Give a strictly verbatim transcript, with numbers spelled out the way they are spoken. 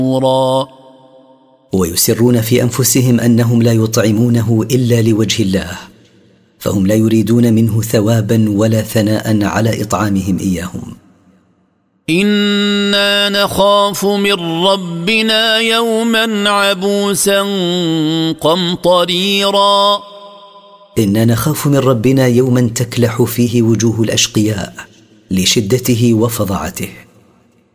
ويسرون في أنفسهم أنهم لا يطعمونه إلا لوجه الله، فهم لا يريدون منه ثوابا ولا ثناء على إطعامهم إياهم. إنا نخاف من ربنا يوما عبوسا قمطريرا. إنا نخاف من ربنا يوما تكلح فيه وجوه الأشقياء لشدته وفظعته.